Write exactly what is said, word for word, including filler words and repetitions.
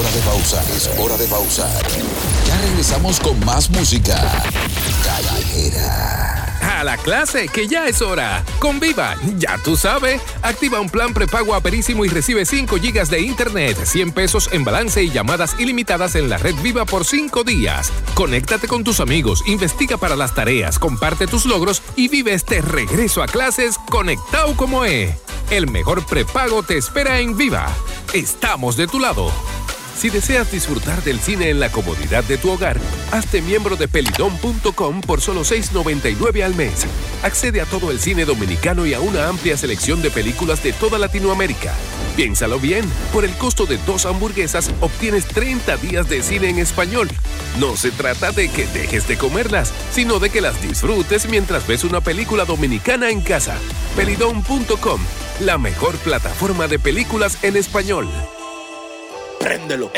hora de pausar, es hora de pausar. Ya regresamos con más música callejera. A la clase, que ya es hora. Con Viva, ya tú sabes. Activa un plan prepago aperísimo y recibe cinco gigas de internet, cien pesos en balance y llamadas ilimitadas en la red Viva por cinco días. Conéctate con tus amigos, investiga para las tareas, comparte tus logros y vive este regreso a clases conectado como es. El mejor prepago te espera en Viva. Estamos de tu lado. Si deseas disfrutar del cine en la comodidad de tu hogar, hazte miembro de pelidón punto com por solo seis noventa y nueve al mes. Accede a todo el cine dominicano y a una amplia selección de películas de toda Latinoamérica. Piénsalo bien, por el costo de dos hamburguesas obtienes treinta días de cine en español. No se trata de que dejes de comerlas, sino de que las disfrutes mientras ves una película dominicana en casa. pelidón punto com, la mejor plataforma de películas en español. Préndelo.